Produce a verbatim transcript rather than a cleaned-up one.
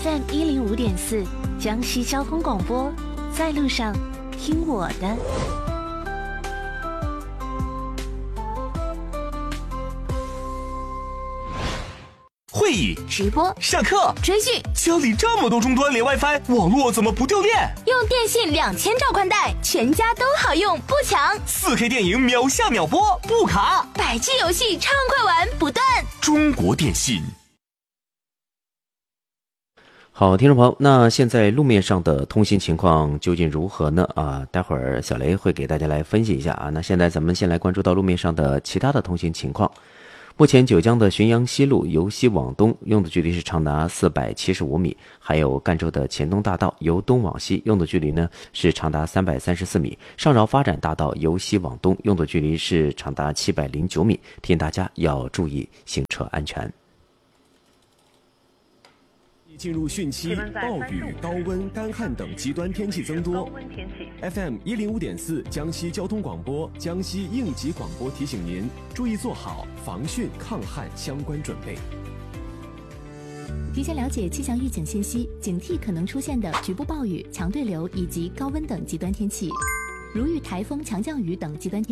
F M 一零五点四江西交通广播，在路上听我的。 会议、 直播、 上课、 追剧， 家里这么多终端连 WiFi， 网络怎么不掉电？ 用电信两千兆宽带，全家都好用，不抢。 四 K 电影秒下秒播，不卡。 百 G 游戏畅快玩不断。 中国电信。 好，听众朋友，那现在路面上的通行情况究竟如何呢？啊，待会儿小雷会给大家来分析一下啊。那现在咱们先来关注到路面上的其他的通行情况。目前九江的浔阳西路由西往东用的距离是长达四百七十五米，还有赣州的黔东大道由东往西用的距离呢是长达三百三十四米，上饶发展大道由西往东用的距离是长达七百零九米，提醒大家要注意行车安全。 进入汛期，暴雨、高温、干旱等极端天气增多。F M 一零五点四江西交通广播、江西应急广播提醒您注意做好防汛抗旱相关准备。 提前了解气象预警信息，警惕可能出现的局部暴雨、强对流以及高温等极端天气。如遇台风、强降雨等极端天气。